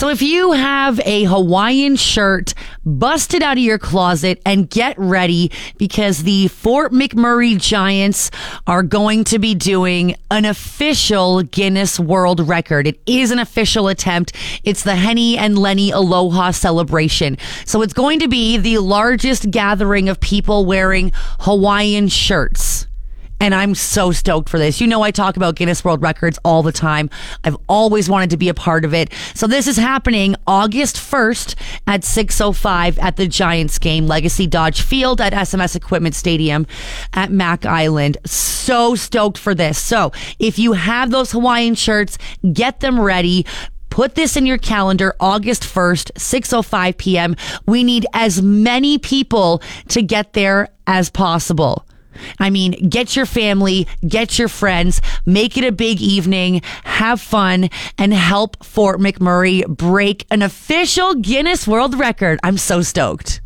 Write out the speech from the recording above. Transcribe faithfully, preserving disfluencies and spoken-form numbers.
So if you have a Hawaiian shirt, bust it out of your closet and get ready, because the Fort McMurray Giants are going to be doing an official Guinness World Record. It is an official attempt. It's the Henny and Lenny Aloha celebration. So it's going to be the largest gathering of people wearing Hawaiian shirts. And I'm so stoked for this. You know, I talk about Guinness World Records all the time. I've always wanted to be a part of it. So this is happening August first at six oh five at the Giants game, Legacy Dodge Field at S M S Equipment Stadium at Mack Island. So stoked for this. So if you have those Hawaiian shirts, get them ready. Put this in your calendar, August first, six oh five p.m. We need as many people to get there as possible. I mean, get your family, get your friends, make it a big evening, have fun, and help Fort McMurray break an official Guinness World Record. I'm so stoked.